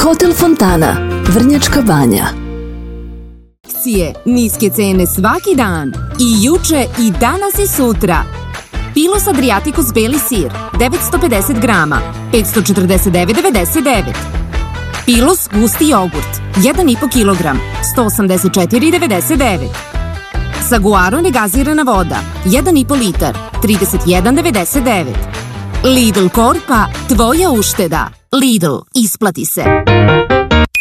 Hotel Fontana, Vrnjačka Banja. Akcije, niske cene svaki dan. I juče, i danas i sutra. Pilos Adriaticus beli sir, 950 grama, 549,99. Pilos gusti jogurt, 1,5 kg, 184,99. Saguaro negazirana voda, 1,5 litar, 31,99. Lidl Korpa, tvoja ušteda. Lidl, isplati se.